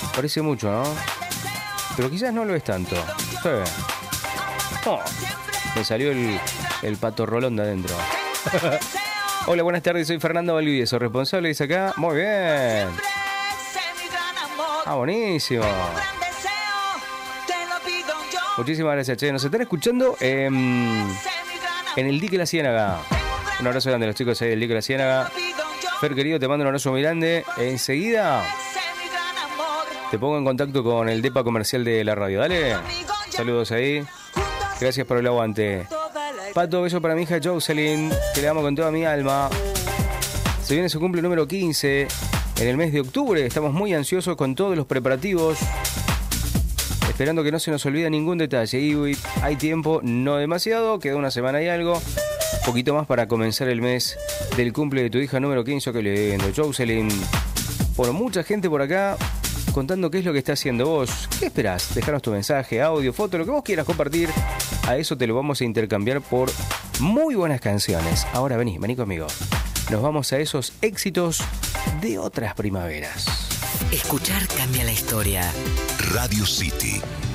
Parece mucho, ¿no? Pero quizás no lo es tanto. Sí. Oh, me salió el pato rolón de adentro. Hola, buenas tardes, soy Fernando Valdivieso, responsable de acá. Muy bien. Ah, buenísimo. Muchísimas gracias, che. Nos están escuchando en el Dique La Ciénaga. Un abrazo grande a los chicos ahí del Dique La Ciénaga. Fer, querido, te mando un abrazo muy grande. Enseguida te pongo en contacto con el depa comercial de la radio. Dale. Saludos ahí. Gracias por el aguante. Pato, beso para mi hija Jocelyn, que le amo con toda mi alma. Se viene su cumple número 15 en el mes de octubre. Estamos muy ansiosos con todos los preparativos, esperando que no se nos olvide ningún detalle. Y hay tiempo, no demasiado, queda una semana y algo. Poquito más para comenzar el mes del cumple de tu hija número 15. Que lindo, Jocelyn. Bueno, mucha gente por acá contando qué es lo que está haciendo vos. ¿Qué esperás? Dejanos tu mensaje, audio, foto, lo que vos quieras compartir. A eso te lo vamos a intercambiar por muy buenas canciones. Ahora vení conmigo. Nos vamos a esos éxitos de otras primaveras. Escuchar cambia la historia. Radio City.